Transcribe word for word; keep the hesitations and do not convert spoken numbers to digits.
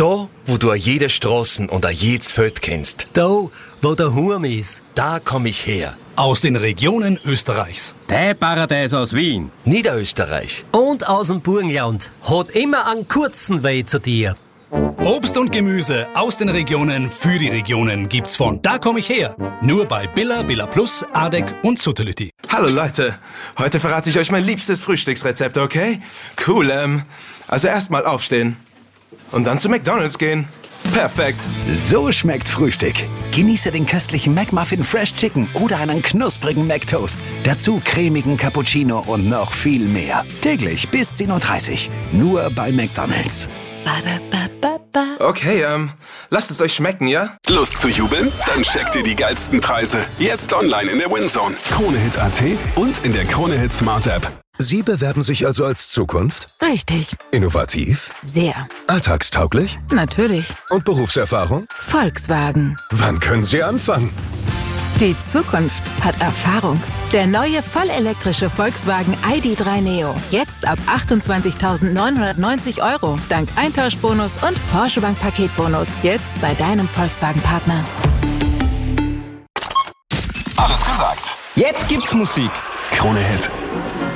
Da, wo du an jede Straßen und an jedes Feld kennst. Da, wo der Hurm ist. Da komm ich her. Aus den Regionen Österreichs. Der Paradies aus Wien. Niederösterreich. Und aus dem Burgenland. Hat immer einen kurzen Weg zu dir. Obst und Gemüse aus den Regionen für die Regionen gibt's von Da komm ich her. Nur bei Billa, Billa Plus, Adek und Suttelütti. Hallo Leute, heute verrate ich euch mein liebstes Frühstücksrezept, okay? Cool, ähm, also erstmal aufstehen und dann zu McDonald's gehen. Perfekt. So schmeckt Frühstück. Genieße den köstlichen McMuffin Fresh Chicken oder einen knusprigen McToast. Dazu cremigen Cappuccino und noch viel mehr. Täglich bis zehn Uhr dreißig. Nur bei McDonald's. Okay, ähm, lasst es euch schmecken, ja? Lust zu jubeln? Dann checkt ihr die geilsten Preise. Jetzt online in der WinZone. Kronehit Punkt at und in der Kronehit Smart App. Sie bewerben sich also als Zukunft? Richtig. Innovativ? Sehr. Alltagstauglich? Natürlich. Und Berufserfahrung? Volkswagen. Wann können Sie anfangen? Die Zukunft hat Erfahrung. Der neue vollelektrische Volkswagen I D drei Neo. Jetzt ab achtundzwanzigtausendneunhundertneunzig Euro. Dank Eintauschbonus und Porsche Bank Paketbonus. Jetzt bei deinem Volkswagen-Partner. Alles gesagt. Jetzt gibt's Musik. Kronehit